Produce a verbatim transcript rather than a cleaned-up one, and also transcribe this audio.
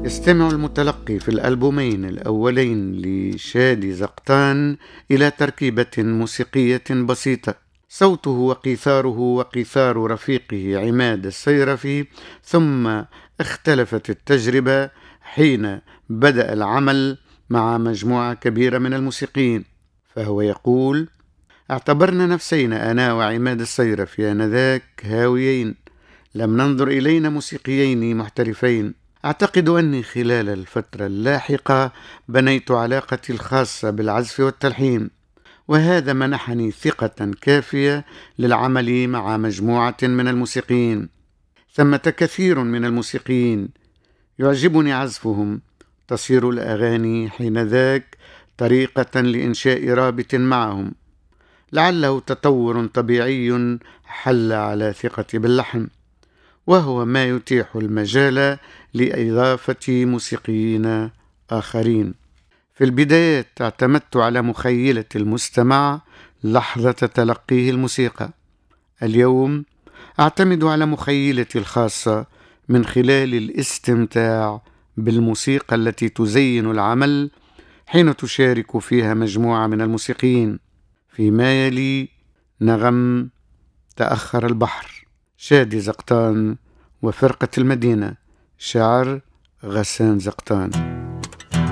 يستمع المتلقي في الألبومين الأولين لشادي زقطان إلى تركيبة موسيقية بسيطة، صوته وقيثاره وقيثار رفيقه عماد السيرفي، ثم اختلفت التجربة حين بدأ العمل مع مجموعة كبيرة من الموسيقيين. فهو يقول: اعتبرنا نفسينا أنا وعماد السيرفي آنذاك هاويين، لم ننظر إلينا موسيقيين محترفين. أعتقد أني خلال الفترة اللاحقة بنيت علاقتي الخاصة بالعزف والتلحين، وهذا منحني ثقة كافية للعمل مع مجموعة من الموسيقيين. ثمة كثير من الموسيقيين يعجبني عزفهم، تصير الأغاني حينذاك طريقة لإنشاء رابط معهم، لعله تطور طبيعي حل على ثقتي باللحن، وهو ما يتيح المجال لإضافة موسيقيين آخرين. في البداية اعتمدت على مخيلة المستمع لحظة تلقيه الموسيقى. اليوم أعتمد على مخيلتي الخاصة من خلال الاستمتاع بالموسيقى التي تزين العمل حين تشارك فيها مجموعة من الموسيقيين. فيما يلي نغم تأخر البحر، شادي زقطان وفرقة المدينة، شعر غسان زقطان.